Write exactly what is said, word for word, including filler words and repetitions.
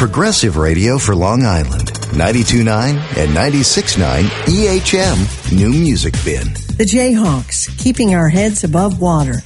Progressive Radio for Long Island. ninety-two point nine and ninety-six point nine E H M New Music Bin. The Jayhawks, keeping our heads above water.